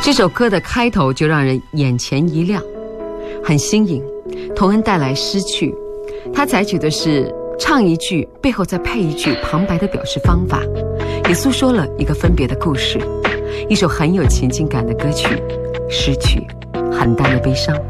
这首歌的开头就让人眼前一亮，很新颖。童恩带来诗句，他采取的是唱一句背后再配一句旁白的表示方法，也诉说了一个分别的故事。一首很有情境感的歌曲，失去很淡的悲伤。